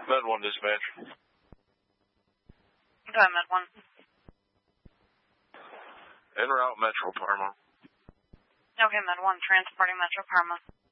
Med 1 dispatch. Go ahead, Med 1. En route, Metro Parma. Okay, Med 1, transporting Metro Parma.